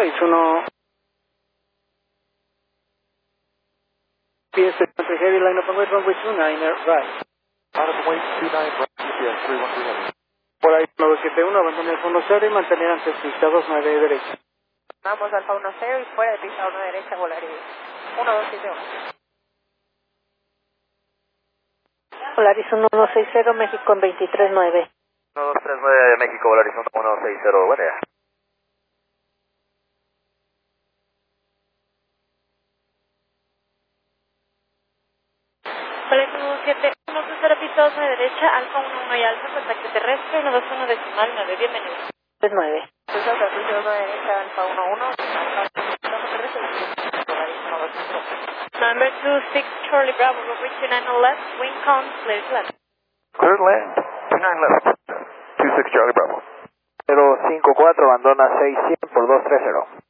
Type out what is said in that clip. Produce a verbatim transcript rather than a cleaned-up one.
seis uno. Piense entre heavy line up with runway two nine, right. Out of way two nine, right, G P S three one three heavy. Por ahí nueve siete uno, abandone el fondo cero y mantener ante pista dos nueve derecha. Vamos Alfa uno cero y fuera de pista uno derecha, Volaris uno dos siete uno. Volaris uno uno seis cero, México en veintitrés nueve. uno dos tres nueve, México, Volaris uno uno seis cero, buen día. Volaris uno dos siete uno, cero pista dos nueve derecha, Alfa uno uno y Alfa, contacto terrestre, uno dos uno decimal nueve, bienvenido. tres nueve. Pulsa pista dos nueve derecha, Alfa uno uno, Alfa terrestre, Volaris uno dos siete uno. Number two six Charlie Bravo, runway two nine left, wing count, clear left. Clear land, two nine left, two six Charlie Bravo. cero cinco cuatro, abandona seis cien por dos tres cero.